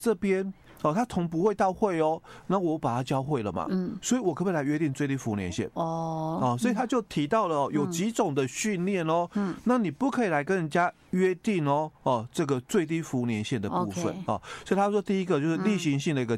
这边他从不会到会那我把他教会了嘛，所以我可不可以来约定最低服务年限？所以他就提到了有几种的训练那你不可以来跟人家约定这个最低服务年限的部分所以他说第一个就是例行性的一个